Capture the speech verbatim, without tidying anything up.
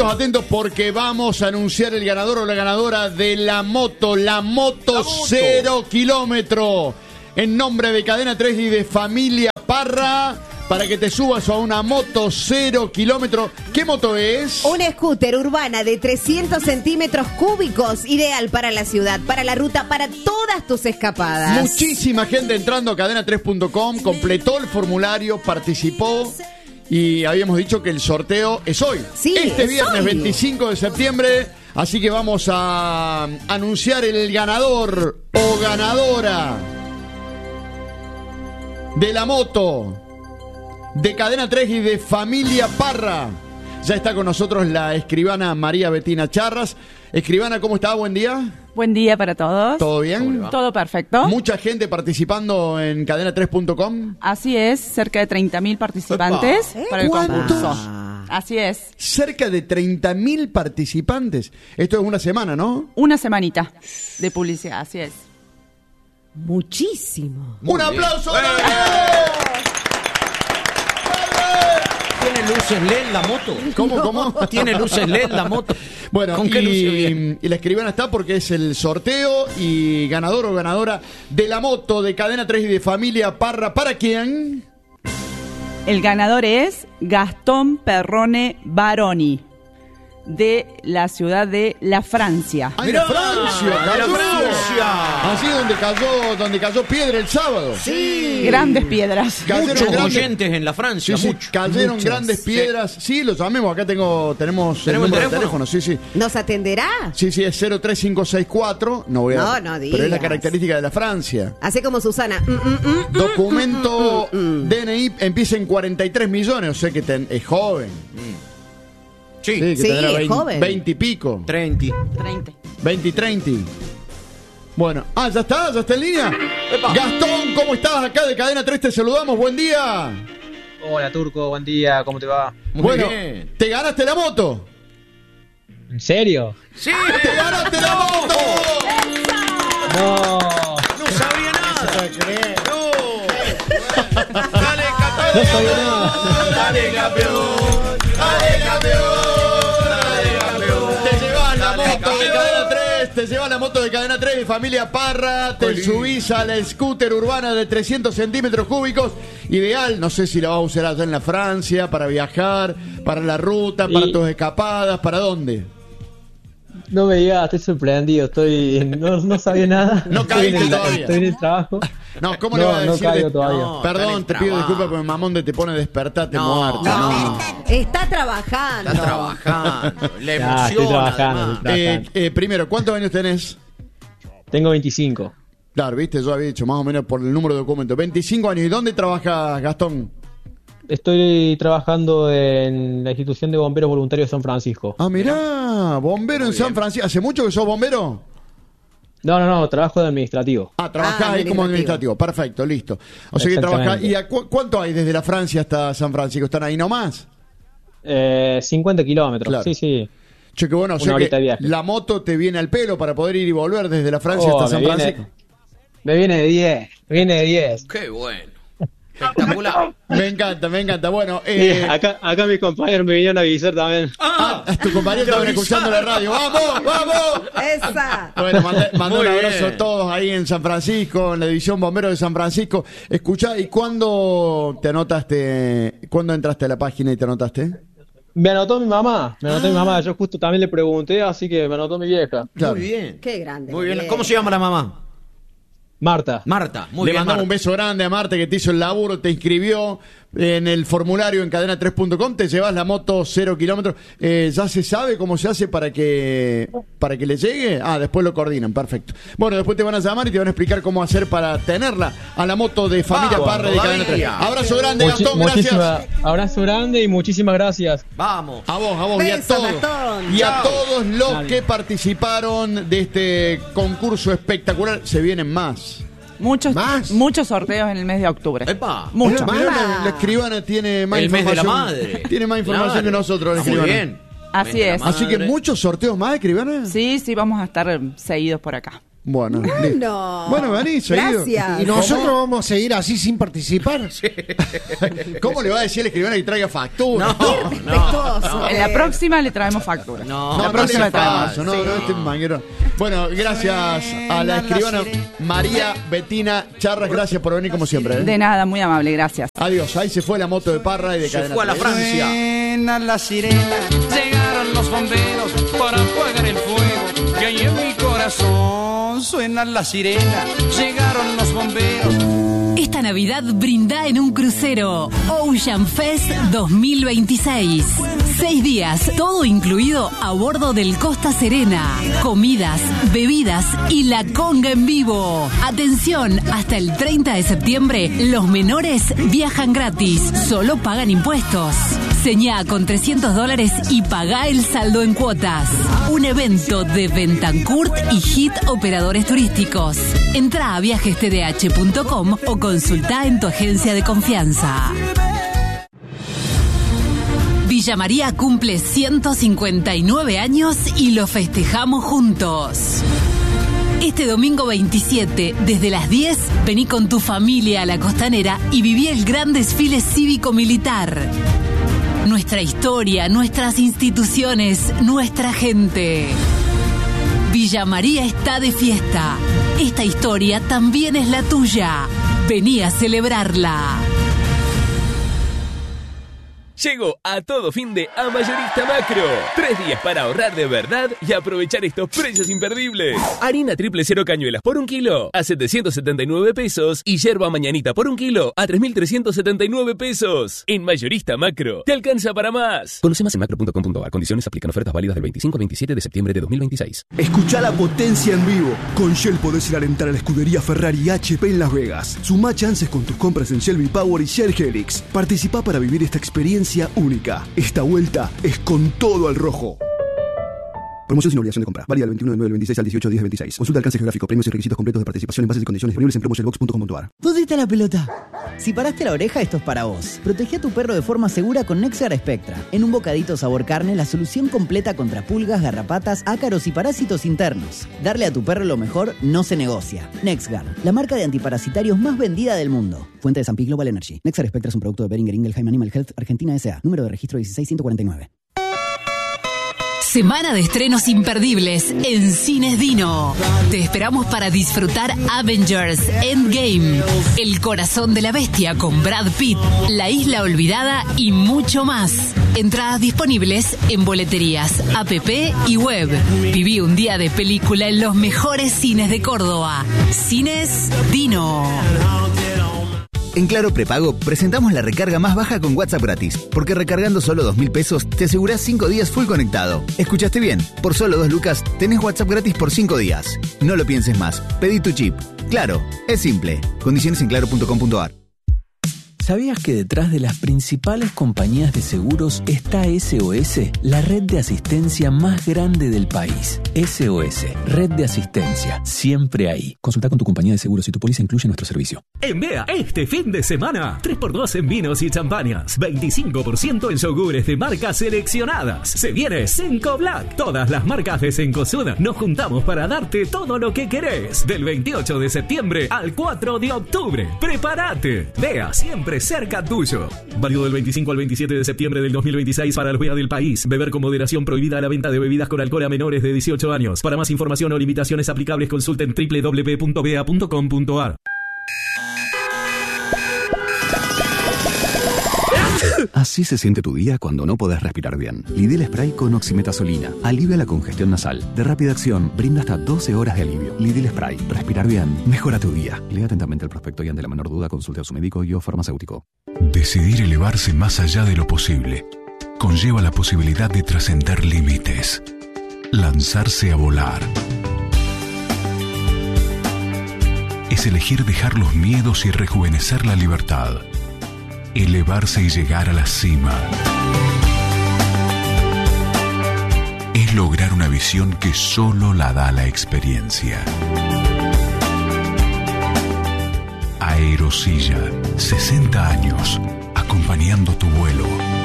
Atentos porque vamos a anunciar el ganador o la ganadora de la moto, la moto, la moto. cero kilómetro. En nombre de Cadena tres y de Familia Parra, para que te subas a una moto cero kilómetro. ¿Qué moto es? Una scooter urbana de trescientos centímetros cúbicos, ideal para la ciudad, para la ruta, para todas tus escapadas. Muchísima gente entrando a cadena tres punto com, completó el formulario, participó. Y habíamos dicho que el sorteo es hoy, sí, este es viernes hoy. veinticinco de septiembre. Así que vamos a anunciar el ganador o ganadora de la moto de Cadena tres y de Familia Parra. Ya está con nosotros la escribana María Betina Charras. Escribana, ¿cómo está? Buen día. Buen día para todos. ¿Todo bien? Todo perfecto. Mucha gente participando en cadena tres punto com. Así es, cerca de treinta mil participantes ¿Eh? para el ¿Cuántos? concurso. Así es. Cerca de treinta mil participantes. Esto es una semana, ¿no? Una semanita de publicidad, así es. Muchísimo. ¡Un bien. aplauso! ¡Eh! ¡Bravo! ¿Tiene luces L E D la moto? ¿Cómo, cómo? ¿Tiene luces L E D la moto? Bueno, ¿Con qué luces y, viene? y la escribana está porque es el sorteo y ganador o ganadora de la moto de Cadena tres y de Familia Parra. ¿Para quién? El ganador es Gastón Perrone Baroni, de la ciudad de La Francia. ¡Ay, de Francia! ¡De la cayó. Francia! Así donde cayó, donde cayó piedra el sábado. Sí. Grandes piedras. Cayeron Muchos grandes- oyentes en la Francia, Sí, sí, muchos. cayeron Muchos. grandes Sí. piedras. Sí, los llamemos. Acá tengo, tenemos, ¿Tenemos el número el de teléfono. teléfono? Sí, sí. ¿Nos atenderá? Sí, sí, es cero tres cinco seis cuatro. No voy a. No, no Pero es la digas. característica de la Francia. Hace como Susana. Mm, mm, mm, mm, Documento mm, mm, mm. D N I empieza en cuarenta y tres millones. O sea que ten- es joven. Sí, Sí, que Sí, tendrá es veinte, joven. veinte y pico. treinta. treinta. veinte y treinta. Bueno, ah, ya está, ya está en línea. Gastón, ¿cómo estás? Acá de Cadena tres te saludamos. Buen día. Hola Turco, buen día, ¿cómo te va? Muy bueno, bien. ¿te ganaste la moto? ¿En serio? ¡Sí! ¡Te ganaste la moto! No. ¡No sabía nada! ¡No! ¡Dale, campeón! No sabía nada. ¡Dale, campeón! ¡Dale, campeón! ¡Dale, campeón! Te llevas la Dale, moto de campeón. Cadena tres, te llevas la moto de Cadena tres de Familia Parra, te Jolín. subís a la scooter urbana de trescientos centímetros cúbicos, ideal, no sé si la vas a usar allá en la Francia, para viajar, para la ruta, para Y- tus escapadas, ¿para dónde? No me digas, estoy sorprendido, estoy no, no sabía nada. No Estoy en caíste el- todavía. Estoy en el trabajo. No, ¿cómo No, le vas a no decir? caigo de- todavía. No, Perdón, está en te pido trabajo. disculpas porque mamón de te pone despertate No, muerto. no. No, no. Está trabajando. Está trabajando. Le Ya, emociona, estoy trabajando, además. estoy Eh, trabajando. eh, primero, ¿cuántos años tenés? Tengo veinticinco. Claro, viste, yo había dicho más o menos por el número de documentos. veinticinco años. ¿Y dónde trabajas, Gastón? Estoy trabajando en la institución de bomberos voluntarios de San Francisco. Ah, mirá, bombero en San Francisco. ¿Hace mucho que sos bombero? No, no, no, trabajo de administrativo. Ah, trabajás Ah, ahí como administrativo. administrativo. Perfecto, listo. O sea que Exactamente. trabajás. ¿Y a cu- cuánto hay desde la Francia hasta San Francisco? ¿Están ahí nomás? Eh, cincuenta kilómetros, Claro. sí, sí. Che, que bueno, o Una sea horita que de viaje. la moto te viene al pelo para poder ir y volver desde la Francia Oh, hasta San me viene- Francisco. Me viene de diez, me viene de diez. ¡Qué bueno! Espectacular. Me encanta, me encanta. Bueno, Sí, eh, acá, acá mis compañeros me vinieron a avisar también. ah, tu compañero estaban escuchando la radio. ¡Vamos, vamos! Esa. Bueno, mandé, mandé un Muy abrazo bien. a todos ahí en San Francisco, en la división bombero de San Francisco. Escuchá, ¿y cuándo te anotaste? ¿Cuándo entraste a la página y te anotaste? Me anotó mi mamá, me anotó mi mamá. Yo justo también le pregunté, así que me anotó mi vieja. Claro. Muy bien. Qué grande. Muy bien. Bien. ¿Cómo se llama la mamá? Marta. Marta. Muy Le bien, mandamos Marta. un beso grande a Marta que te hizo el laburo, te inscribió en el formulario en cadena tres punto com, te llevas la moto cero kilómetros. Eh, ¿Ya se sabe cómo se hace para que para que le llegue? Ah, después lo coordinan, perfecto. Bueno, después te van a llamar y te van a explicar cómo hacer para tenerla a la moto de Familia Vamos, Parra de cadena tres. todavía. Abrazo grande, Muchi- Gastón, muchísima- gracias. abrazo grande y muchísimas gracias. Vamos. A vos, a vos y a Beso, todos. Gastón. Y a Chao. todos los Dale. que participaron de este concurso espectacular. Se vienen más. Muchos, ¿Más? muchos sorteos en el mes de octubre. Epa. Muchos. Mirá, Mamá. la, la escribana tiene más El mes de la información. madre. Tiene más información Claro. que nosotros, la Está muy escribana. bien. Así Mes de la es. Así que madre. muchos sorteos más, escribana. Sí, sí, vamos a estar seguidos por acá. Bueno, Bueno, bueno, vení, seguido. gracias. Y nosotros vamos a seguir así sin participar. ¿Cómo le va a decir al escribano que traiga factura? No, Respetuoso. En la próxima le traemos factura. No, No, la próxima no, traemos. no, no, no, este manguero. Bueno, gracias a la escribana María Betina Charras, gracias por venir como siempre. ¿eh? De nada, muy amable, gracias. Adiós, ahí se fue la moto de Parra y de se Cadena fue a la tres. Francia. Suena la sirena, llegaron los bomberos para apagar el fuego que hay en mi corazón. Suena la sirena, llegaron los bomberos. Esta Navidad brinda en un crucero Ocean Fest dos mil veintiséis. Seis días, todo incluido a bordo del Costa Serena. Comidas, bebidas y la conga en vivo. Atención, hasta el treinta de septiembre, los menores viajan gratis, solo pagan impuestos. Señá con trescientos dólares y pagá el saldo en cuotas. Un evento de Bentancourt y Hit Operadores Turísticos. Entrá a viajes t d h punto com o consultá en tu agencia de confianza. Villa María cumple ciento cincuenta y nueve años y lo festejamos juntos. Este domingo veintisiete, desde las diez, vení con tu familia a la Costanera y viví el gran desfile cívico-militar. Nuestra historia, nuestras instituciones, nuestra gente. Villa María está de fiesta. Esta historia también es la tuya. Vení a celebrarla. Llegó a todo fin de a Mayorista Macro. Tres días para ahorrar de verdad y aprovechar estos precios imperdibles. Harina triple cero cañuelas por un kilo a setecientos setenta y nueve pesos y yerba mañanita por un kilo a tres mil trescientos setenta y nueve pesos. En Mayorista Macro, te alcanza para más. Conoce más en macro punto com punto a r. Condiciones aplican. Ofertas válidas del veinticinco al veintisiete de septiembre de dos mil veintiséis. Escucha la potencia en vivo. Con Shell podés ir a alentar a la escudería Ferrari y H P en Las Vegas. Sumá chances con tus compras en Shell V-Power y Shell Helix. Participá para vivir esta experiencia única. Esta vuelta es con todo al rojo. Promoción sin obligación de compra. Válida del veintiuno de nueve del veintiséis al dieciocho de diez del veintiséis. Consulta alcance geográfico, premios y requisitos completos de participación en bases y condiciones disponibles en promoshellbox punto com punto a r. ¿Dónde está la pelota? Si paraste la oreja, esto es para vos. Protege a tu perro de forma segura con Nexguard Spectra. En un bocadito sabor carne, la solución completa contra pulgas, garrapatas, ácaros y parásitos internos. Darle a tu perro lo mejor no se negocia. Nexguard, la marca de antiparasitarios más vendida del mundo. Fuente de San Pi Global Energy. Nexguard Spectra es un producto de Boehringer Ingelheim Animal Health Argentina S A. Número de registro dieciséis ciento cuarenta y nueve. Semana de estrenos imperdibles en Cines Dino. Te esperamos para disfrutar Avengers Endgame, El corazón de la bestia con Brad Pitt, La isla olvidada y mucho más. Entradas disponibles en boleterías, app y web. Viví un día de película en los mejores cines de Córdoba. Cines Dino. En Claro Prepago presentamos la recarga más baja con WhatsApp gratis, porque recargando solo dos mil pesos te asegurás cinco días full conectado. ¿Escuchaste bien? Por solo dos lucas tenés WhatsApp gratis por cinco días. No lo pienses más, pedí tu chip. Claro, es simple. Condiciones en claro punto com punto a r. ¿Sabías que detrás de las principales compañías de seguros está S O S, la red de asistencia más grande del país? S O S, red de asistencia, siempre ahí. Consulta con tu compañía de seguros si tu póliza incluye nuestro servicio. En Bea, este fin de semana, tres por dos en vinos y champañas, veinticinco por ciento en yogures de marcas seleccionadas. Se viene Senco Black. Todas las marcas de Cencosud nos juntamos para darte todo lo que querés. Del veintiocho de septiembre al cuatro de octubre. ¡Prepárate! Bea, siempre cerca tuyo. Válido del veinticinco al veintisiete de septiembre del dos mil veintiséis para el Bea del país. Beber con moderación, prohibida la venta de bebidas con alcohol a menores de dieciocho años. Para más información o limitaciones aplicables consulten doble u doble u doble u punto bea punto com punto a r. Así se siente tu día cuando no podés respirar bien. Lidl Spray con oximetazolina. Alivia la congestión nasal. De rápida acción, brinda hasta doce horas de alivio. Lidl Spray. Respirar bien. Mejora tu día. Lea atentamente el prospecto y ante la menor duda consulte a su médico y o farmacéutico. Decidir elevarse más allá de lo posible conlleva la posibilidad de trascender límites. Lanzarse a volar. Es elegir dejar los miedos y rejuvenecer la libertad. Elevarse y llegar a la cima. Es lograr una visión que solo la da la experiencia. Aerosilla, sesenta años, acompañando tu vuelo.